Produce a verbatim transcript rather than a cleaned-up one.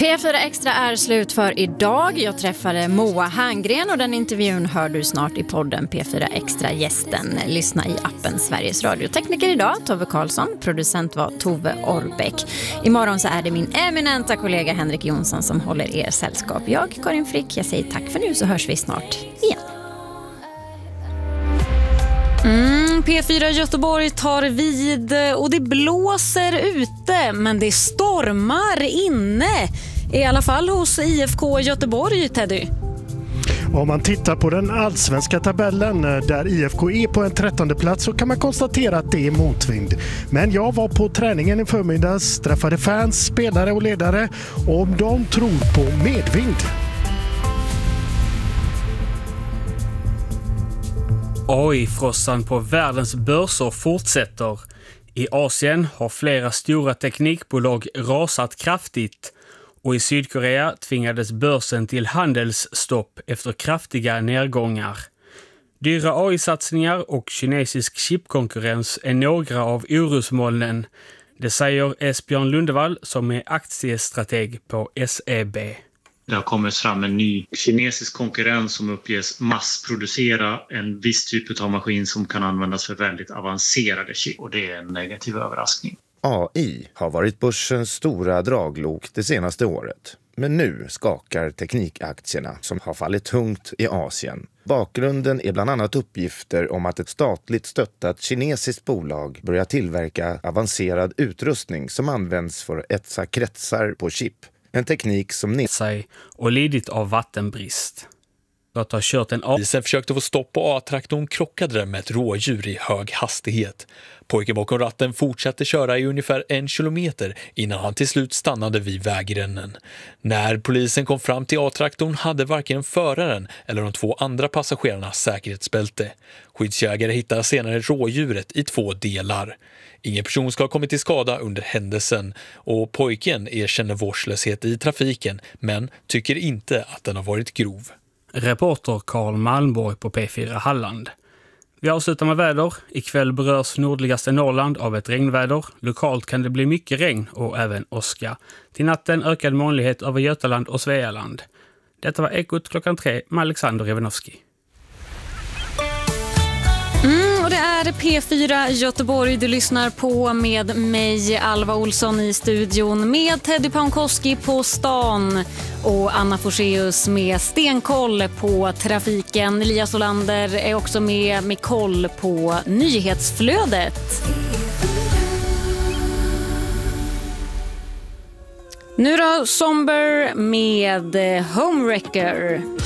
P fyra Extra är slut för idag. Jag träffade Moa Herngren och den intervjun hör du snart i podden P fyra Extra gästen. Lyssna i appen Sveriges Radio. Tekniker idag, Tove Karlsson. Producent var Tove Orbeck. Imorgon så är det min eminenta kollega Henrik Jonsson som håller er sällskap. Jag, Karin Frick, jag säger tack för nu så hörs vi snart igen. Mm, P fyra Göteborg tar vid och det blåser ute men det stormar inne. I alla fall hos I F K Göteborg, Teddy. Om man tittar på den allsvenska tabellen där I F K är på en trettonde plats så kan man konstatera att det är motvind. Men jag var på träningen i förmiddags, träffade fans, spelare och ledare och om de tror på medvind. A I-frossan på världens börser fortsätter. I Asien har flera stora teknikbolag rasat kraftigt och i Sydkorea tvingades börsen till handelsstopp efter kraftiga nedgångar. Dyra A I-satsningar och kinesisk chipkonkurrens är några av orosmolnen. Det säger Esbjörn Lundevall som är aktiestrateg på S E B. Det har kommit fram en ny kinesisk konkurrens som uppges massproducera en viss typ av maskin som kan användas för väldigt avancerade chip och det är en negativ överraskning. A I har varit börsens stora draglok det senaste året. Men nu skakar teknikaktierna som har fallit tungt i Asien. Bakgrunden är bland annat uppgifter om att ett statligt stöttat kinesiskt bolag börjar tillverka avancerad utrustning som används för att etsa kretsar på chip. En teknik som ner sig och lidit av vattenbrist. Att ha kört en A- Polisen försökte få stopp på A-traktorn krockade med ett rådjur i hög hastighet. Pojken bakom ratten fortsatte köra i ungefär en kilometer innan han till slut stannade vid vägrennen. När polisen kom fram till A-traktorn hade varken föraren eller de två andra passagerarna säkerhetsbälte. Skyddsjägare hittade senare rådjuret i två delar. Ingen person ska ha kommit till skada under händelsen och pojken erkänner vårdslöshet i trafiken men tycker inte att den har varit grov. Reporter Karl Malmborg på P fyra Halland. Vi avslutar med väder. Ikväll berörs nordligaste Norrland av ett regnväder. Lokalt kan det bli mycket regn och även åska. Till natten ökad molnighet över Götaland och Svealand. Detta var Ekot klockan tre med Alexander Revenovski. Mm, och det är P fyra Göteborg du lyssnar på med mig Alva Olsson i studion med Teddy Pankowski på stan och Anna Forseus med stenkoll på trafiken. Elias Olander är också med med koll på nyhetsflödet. Nu då Somber med Homewrecker.